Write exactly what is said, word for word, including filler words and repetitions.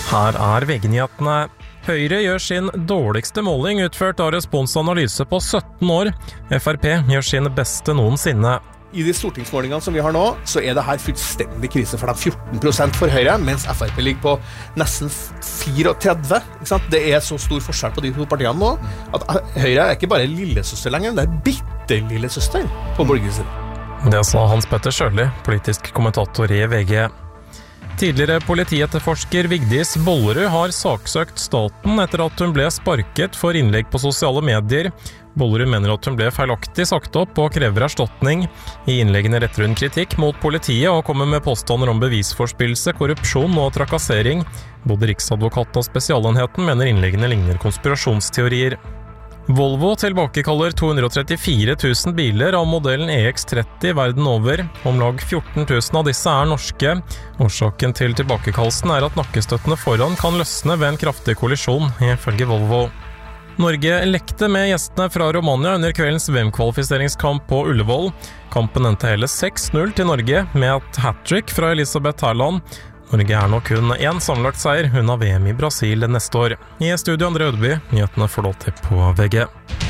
Her er V G-nyhetene. Høyre gjør sin dårligste måling utført av responsanalyse på sytten år. F R P gjør sin beste noensinne. I de stortingsmålingene som vi har nå, så er det her fullstendig krise for de fjorten prosent for Høyre, mens F R P ligger på nesten trettfire. Ikke sant? Det er så stor forskjell på de to partiene nå, at Høyre er ikke bare lillesøster lenger, det er bitte lillesøster på borgerlig side. Det sa Hans Petter Sjøli, politisk kommentator i V G. Tidligere politietterforsker Vigdis Bollerud har saksøkt staten etter at hun ble sparket for innlegg på sosiale medier. Bollerud mener at hun ble feilaktig sagt opp og krever erstatning. I innleggene retter hun kritikk mot politiet og kommer med påstander om bevisforspillelse, korrupsjon og trakassering. Både Riksadvokaten og Spesialenheten mener innleggene ligner konspirasjonsteorier. Volvo tilbakekaller to hundre og trettifire tusen biler av modellen E X tretti verden over. Om lag fjorten tusen av disse er norske. Årsaken til tilbakekallelsen er at nakkestøttene foran kan løsne ved en kraftig kollisjon, ifølge Volvo. Norge lekte med gjestene fra Romania under kveldens V M-kvalifiseringskamp på Ullevål. Kampen endte hele seks null til Norge, med et hat-trick fra Elisabeth Herland. Norge er nok kun én sammenlagt seier unna V M i Brasil neste år. I studio André Ødeby, nyhetene får lov til på V G.